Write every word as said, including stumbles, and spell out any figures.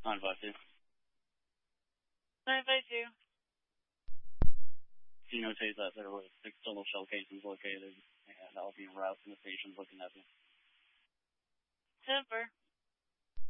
nine five two. nine five two. Can you notate that there were six total shell casings located, and I'll be en route to the station looking at you. ten four.